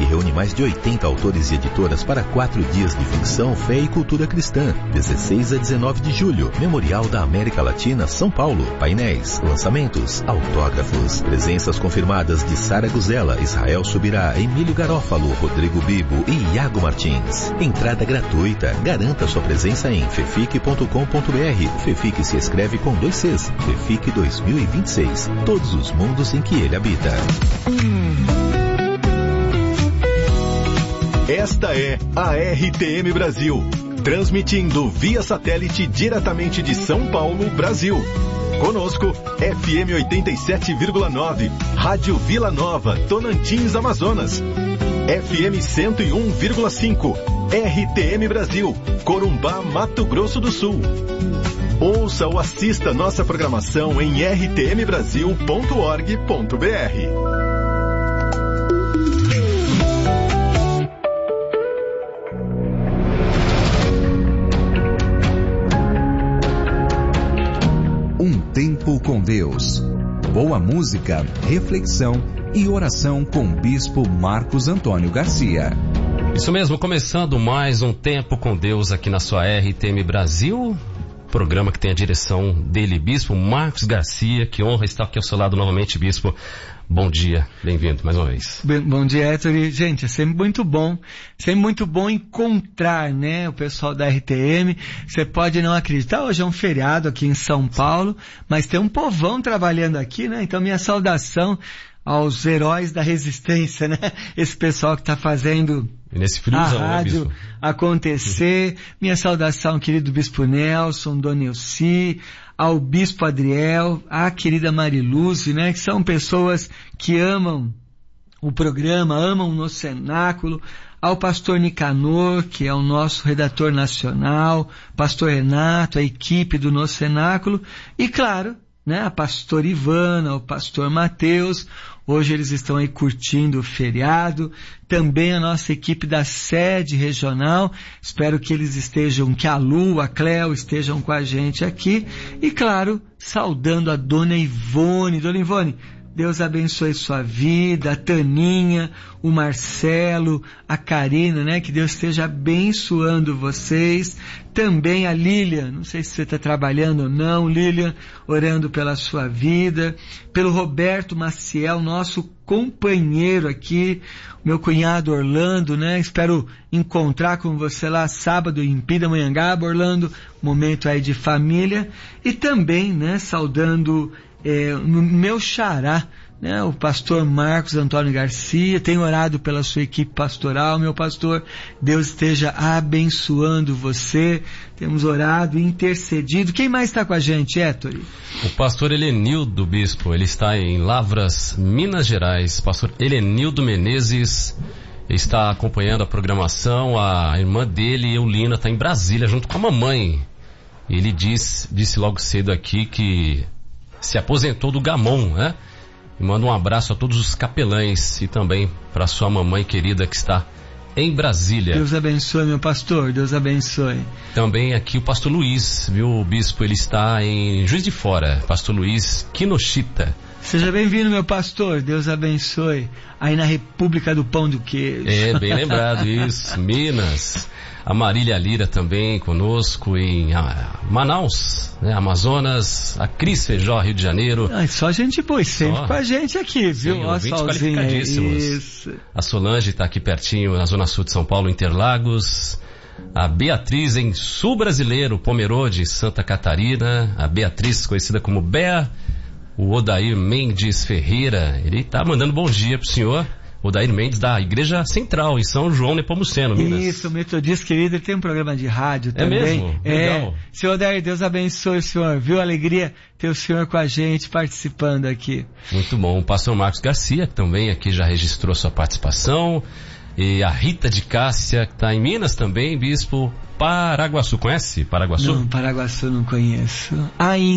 reúne mais de 80 autores e editoras para 4 dias de ficção, fé e cultura cristã. 16 a 19 de julho, Memorial da América Latina, São Paulo. Painéis, lançamentos, autógrafos. Presenças confirmadas de Sara Guzella, Israel Subirá, Emílio Garófalo, Rodrigo Bibo e Iago Martins. Entrada gratuita. Garanta sua presença em fefic.com.br. Fefic se escreve com 2 Cs. Fefic 2026. Todos os mundos em que ele habita. Esta é a RTM Brasil, transmitindo via satélite diretamente de São Paulo, Brasil. Conosco, FM 87,9, Rádio Vila Nova, Tonantins, Amazonas. FM 101,5, RTM Brasil, Corumbá, Mato Grosso do Sul. Ouça ou assista nossa programação em rtmbrasil.org.br. Tempo com Deus. Boa música, reflexão e oração com o Bispo Marcos Antônio Garcia. Isso mesmo, começando mais um Tempo com Deus aqui na sua RTM Brasil. Programa que tem a direção dele, Bispo Marcos Garcia. Que honra estar aqui ao seu lado novamente, Bispo. Bom dia, bem-vindo mais uma vez. Bom dia, Héctor. Gente, é sempre muito bom encontrar, né, o pessoal da RTM. Você pode não acreditar, hoje é um feriado aqui em São Paulo, mas tem um povão trabalhando aqui, né? Então minha saudação aos heróis da resistência, né? Esse pessoal que está fazendo nesse friozão, a rádio, né, acontecer. Minha saudação ao querido Bispo Nelson, Dona Elci, ao Bispo Adriel, à querida Mariluz, né? Que são pessoas que amam o programa, amam o nosso cenáculo, ao pastor Nicanor, que é o nosso redator nacional, pastor Renato, a equipe do nosso cenáculo, e claro, né, a pastora Ivana, o pastor Mateus. Hoje eles estão aí curtindo o feriado. Também a nossa equipe da sede regional. Espero que eles estejam, que a Lu, a Cleo estejam com a gente aqui. E claro, saudando a Dona Ivone. Dona Ivone, Deus abençoe sua vida, a Taninha, o Marcelo, a Karina, né? Que Deus esteja abençoando vocês. Também a Lilian, não sei se você está trabalhando ou não, Lilian, orando pela sua vida. Pelo Roberto Maciel, nosso companheiro aqui, meu cunhado Orlando, né? Espero encontrar com você lá sábado em Pindamonhangaba, Orlando, momento aí de família. E também, né, saudando no meu xará, né, o pastor Marcos Antônio Garcia. Tenho orado pela sua equipe pastoral, meu pastor. Deus esteja abençoando você. Temos orado e intercedido. Quem mais está com a gente, Héctor? O pastor Helenildo, Bispo, ele está em Lavras, Minas Gerais. Pastor Helenildo Menezes está acompanhando a programação. A irmã dele, Eulina, está em Brasília junto com a mamãe. Ele disse logo cedo aqui que se aposentou do Gamon, né? E manda um abraço a todos os capelães e também para sua mamãe querida que está em Brasília. Deus abençoe, meu pastor, Deus abençoe. Também aqui o pastor Luiz, viu, Bispo? Ele está em Juiz de Fora, pastor Luiz Kinoshita. Seja bem-vindo, meu pastor, Deus abençoe. Aí na República do Pão do Queijo. É, bem lembrado isso, Minas. A Marília Lira também conosco em Manaus, né, Amazonas, a Cris Feijó, Rio de Janeiro. Só gente boa, sempre com a gente aqui, viu? Sim, ouvintes qualificadíssimos. Isso. A Solange está aqui pertinho, na Zona Sul de São Paulo, Interlagos. A Beatriz em Sul Brasileiro, Pomerode, Santa Catarina. A Beatriz, conhecida como Bea. O Odair Mendes Ferreira, ele está mandando bom dia pro senhor. Odair Mendes, da Igreja Central, em São João Nepomuceno, Minas. Isso, metodista querido, ele tem um programa de rádio também. É mesmo? Legal. Senhor Odair, Deus abençoe o senhor, viu? Alegria ter o senhor com a gente, participando aqui. Muito bom. O pastor Marcos Garcia, que também aqui já registrou sua participação. E a Rita de Cássia, que está em Minas também, Bispo. Paraguaçu, conhece Paraguaçu? Não, Paraguaçu não conheço. Ainda.